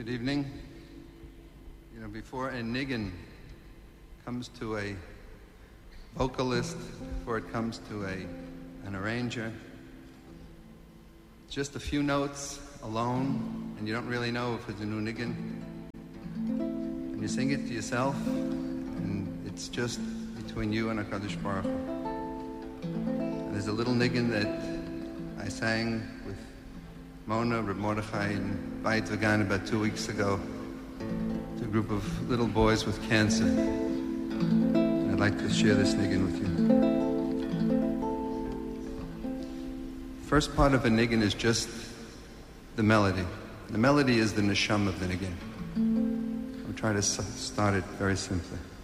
Good evening. You know, before a niggin comes to a vocalist, before it comes to an arranger, just a few notes alone, and you don't really know if it's a new niggin. And you sing it to yourself, and it's just between you and HaKadosh Baruch Hu. And there's a little niggin that I sang with Mona, Reb Mordechai, and Bayit Vagan about 2 weeks ago to a group of little boys with cancer. And I'd like to share this niggin with you. First part of a niggin is just the melody. The melody is the neshama of the niggin. I'll try to start it very simply.